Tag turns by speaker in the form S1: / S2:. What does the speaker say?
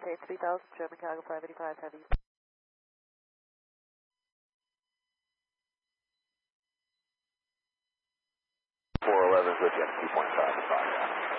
S1: maintain 3000, German cargo 585 heavy.
S2: 411 with you, 2.5 to 5.